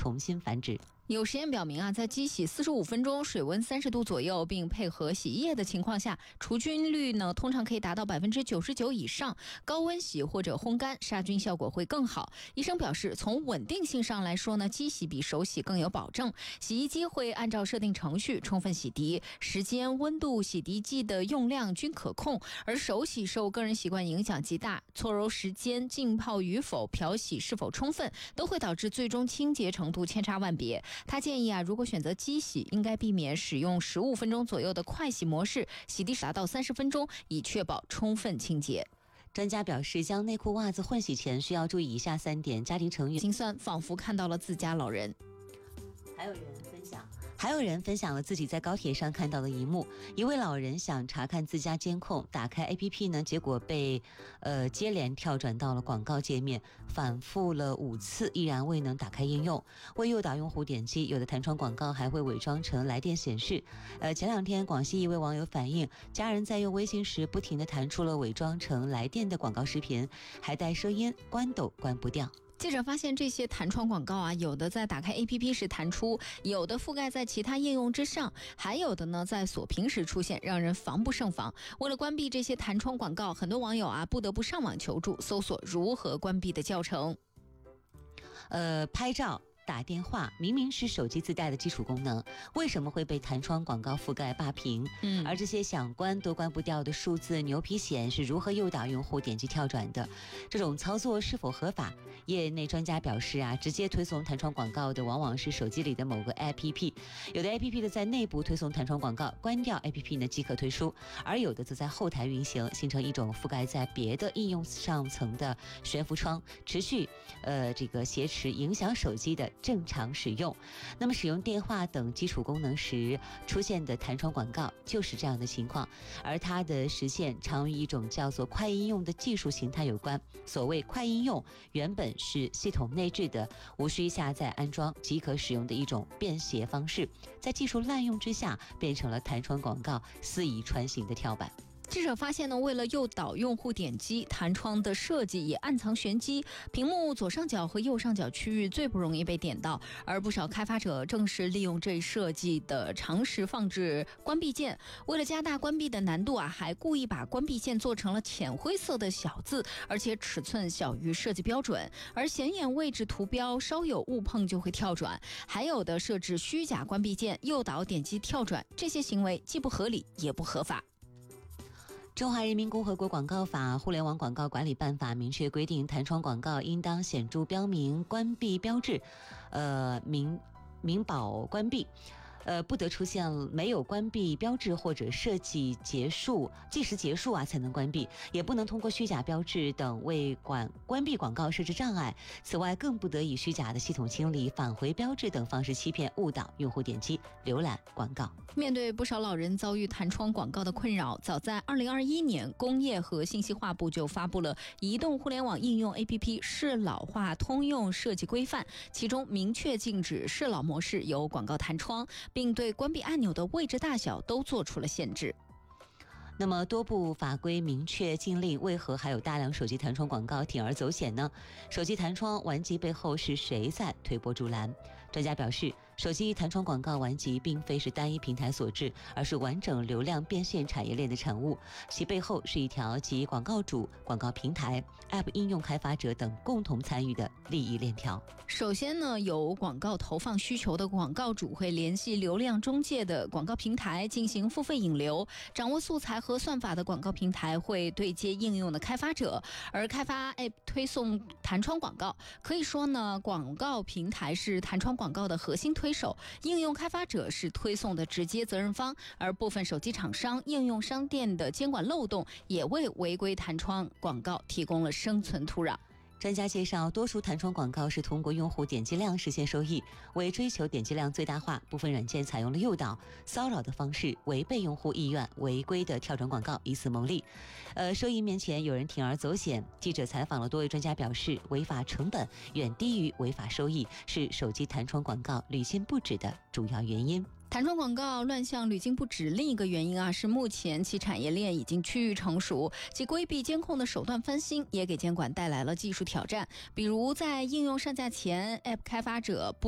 重新繁殖。 有实验表明啊，在机洗45分钟、水温30度左右，并配合洗衣液的情况下，除菌率呢通常可以达到99%以上。高温洗或者烘干，杀菌效果会更好。医生表示，从稳定性上来说呢，机洗比手洗更有保证。洗衣机会按照设定程序充分洗涤，时间、温度、洗涤剂的用量均可控。而手洗受个人习惯影响极大，搓揉时间、浸泡与否、漂洗是否充分，都会导致最终清洁程度千差万别。他建议啊，如果选择机洗，应该避免使用15分钟左右的快洗模式，洗涤达到30分钟，以确保充分清洁。 专家表示，将内裤、袜子混洗前需要注意以下3点。家庭成员心酸，仿佛看到了自家老人。 还有人分享了自己在高铁上看到的一幕：一位老人想查看自家监控，打开 APP 呢，结果被接连跳转到了广告界面，反复了5次，依然未能打开应用。为诱导用户点击，有的弹窗广告还会伪装成来电显示。前2天，广西一位网友反映，家人在用微信时不停地弹出了伪装成来电的广告视频，还带声音，关都关不掉。 记者发现，这些弹窗广告啊，有的在打开 APP 时弹出，有的覆盖在其他应用之上，还有的呢在锁屏时出现，让人防不胜防。为了关闭这些弹窗广告，很多网友啊不得不上网求助，搜索如何关闭的教程。 拍照、打电话明明是手机自带的基础功能，为什么会被弹窗广告覆盖霸屏？而这些想关都关不掉的数字牛皮癣是如何诱导用户点击跳转的？这种操作是否合法？业内专家表示啊，直接推送弹窗广告的往往是手机里的某个 APP， 有的 APP 的在内部推送弹窗广告，关掉 APP 呢即可退出，而有的则在后台运行，形成一种覆盖在别的应用上层的悬浮窗，持续挟持影响手机的正常使用。那么使用电话等基础功能时出现的弹窗广告就是这样的情况，而它的实现常与一种叫做快应用的技术形态有关。所谓快应用，原本是系统内置的，无需下载安装即可使用的一种便携方式，在技术滥用之下变成了弹窗广告肆意穿行的跳板。 记者发现呢，为了诱导用户点击，弹窗的设计也暗藏玄机，屏幕左上角和右上角区域最不容易被点到，而不少开发者正是利用这一设计的常识放置关闭键。为了加大关闭的难度啊，还故意把关闭键做成了浅灰色的小字，而且尺寸小于设计标准，而显眼位置图标稍有误碰就会跳转，还有的设置虚假关闭键诱导点击跳转，这些行为既不合理也不合法。 中华人民共和国广告法、互联网广告管理办法明确规定，弹窗广告应当显著标明关闭标志，明保关闭。不得出现没有关闭标志或者设计计时结束才能关闭，也不能通过虚假标志等为关闭广告设置障碍。此外，更不得以虚假的系统清理、返回标志等方式欺骗、误导用户点击、浏览广告。 面对不少老人遭遇弹窗广告的困扰，早在2021年，工业和信息化部就发布了《移动互联网应用 APP 适老化通用设计规范》，其中明确禁止适老模式有广告弹窗，并对关闭按钮的位置大小都做出了限制。 那么多部法规明确禁令，为何还有大量手机弹窗广告铤而走险呢？手机弹窗顽疾背后是谁在推波助澜？专家表示，手机弹窗广告顽疾并非是单一平台所致，而是完整流量变现产业链的产物，其背后是一条集广告主、广告平台、App 应用开发者等共同参与的利益链条。 首先呢，有广告投放需求的广告主会联系流量中介的广告平台进行付费引流，掌握素材和算法的广告平台会对接应用的开发者，而开发 App 推送弹窗广告。可以说呢，广告平台是弹窗广告的核心推手，应用开发者是推送的直接责任方，而部分手机厂商、应用商店的监管漏洞也为违规弹窗广告提供了生存土壤。 专家介绍，多数弹窗广告是通过用户点击量实现收益，为追求点击量最大化，部分软件采用了诱导、骚扰的方式，违背用户意愿，违规的跳转广告，以此牟利。收益面前，有人铤而走险。记者采访了多位专家，表示违法成本远低于违法收益，是手机弹窗广告屡禁不止的主要原因。 弹窗广告乱象屡禁不止，另一个原因是目前其产业链已经趋于成熟，其规避监控的手段翻新，也给监管带来了技术挑战。比如在应用上架前， App 开发者